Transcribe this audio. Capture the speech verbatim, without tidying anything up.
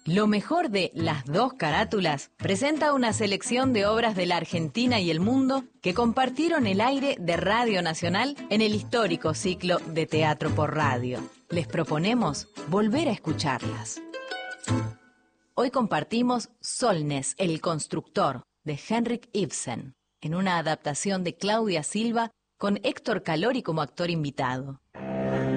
Lo mejor de Las Dos Carátulas presenta una selección de obras de la Argentina y el mundo que compartieron el aire de Radio Nacional en el histórico ciclo de Teatro por Radio. Les proponemos volver a escucharlas. Hoy compartimos Solness, el constructor, de Henrik Ibsen, en una adaptación de Claudia Silva con Héctor Calori como actor invitado.